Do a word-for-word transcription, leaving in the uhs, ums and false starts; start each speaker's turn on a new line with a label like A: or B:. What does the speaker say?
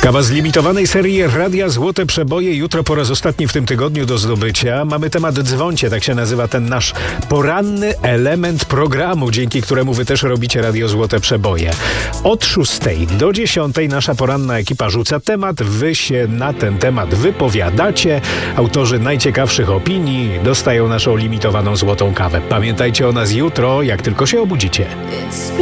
A: Kawa z limitowanej serii Radia Złote Przeboje. Jutro po raz ostatni w tym tygodniu do zdobycia. Mamy temat Dzwoncie, tak się nazywa ten nasz poranny element programu, dzięki któremu wy też robicie Radio Złote Przeboje. Od szóstej do dziesiątej nasza poranna ekipa rzuca temat, wy się na ten temat wypowiadacie. Autorzy najciekawszych opinii dostają naszą limitowaną złotą kawę. Pamiętajcie o nas jutro, jak tylko się obudzicie.